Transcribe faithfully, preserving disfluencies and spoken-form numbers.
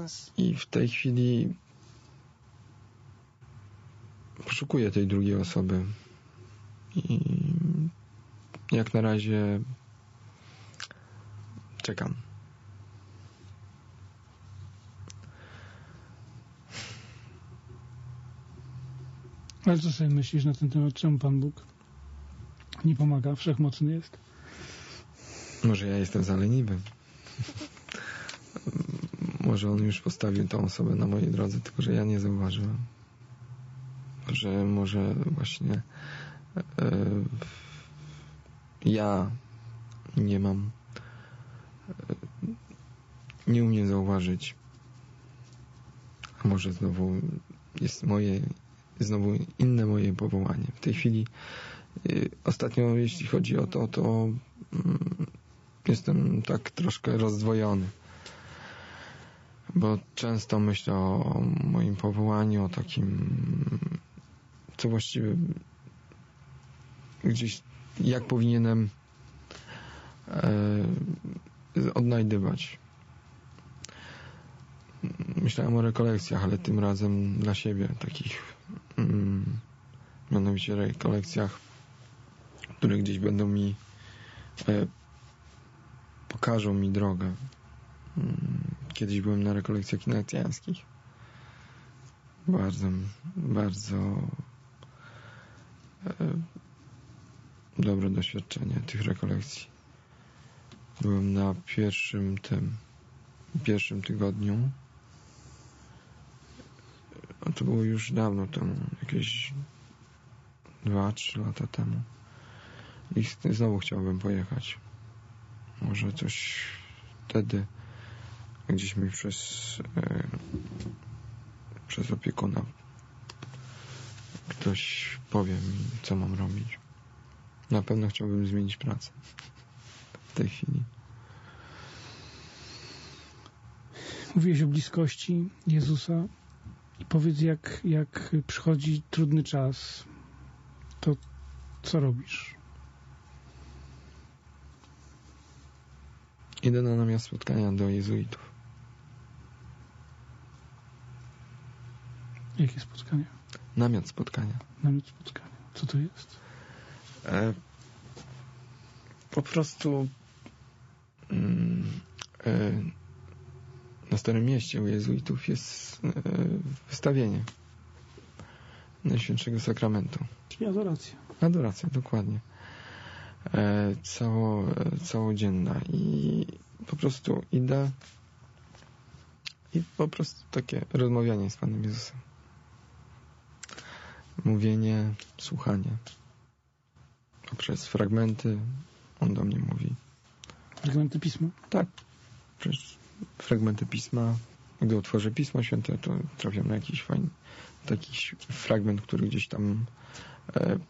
nas. I w tej chwili poszukuję tej drugiej osoby. I jak na razie czekam. Ale co sobie myślisz na ten temat? Czemu Pan Bóg nie pomaga? Wszechmocny jest? Może ja jestem za leniwy. Może On już postawił tą osobę na mojej drodze, tylko że ja nie zauważyłem. Że może właśnie e, ja nie mam e, nie umiem zauważyć. A może znowu jest moje znowu inne moje powołanie. W tej chwili y, ostatnio jeśli chodzi o to, to y, jestem tak troszkę rozdwojony. Bo często myślę o moim powołaniu, o takim, co właściwie gdzieś, jak powinienem y, odnajdywać. Myślałem o rekolekcjach, ale tym razem dla siebie, takich mm, mianowicie rekolekcjach, które gdzieś będą mi e, pokażą mi drogę. Kiedyś byłem na rekolekcjach ignacjańskich. Bardzo, bardzo e, dobre doświadczenie tych rekolekcji. Byłem na pierwszym tym pierwszym tygodniu. To było już dawno temu, jakieś dwa, trzy lata temu. I znowu chciałbym pojechać. Może coś wtedy gdzieś mi przez e, przez opiekuna ktoś powie mi, co mam robić. Na pewno chciałbym zmienić pracę w tej chwili. Mówiłeś o bliskości Jezusa i powiedz, jak, jak przychodzi trudny czas, to co robisz? Idę na namiot spotkania do jezuitów. Jakie spotkania? Namiot spotkania. Namiot spotkania. Co to jest? E, po prostu mm, e, na Starym Mieście u jezuitów jest e, wystawienie Najświętszego Sakramentu. Czyli adoracja. Adoracja, dokładnie. E, cało, e, całodzienna. I po prostu idę i po prostu takie rozmawianie z Panem Jezusem. Mówienie, słuchanie. Poprzez fragmenty On do mnie mówi. Fragmenty Pisma? Tak. Przez fragmenty Pisma. Gdy otworzę Pismo Święte, to trafiam na jakiś fajny taki fragment, który gdzieś tam e,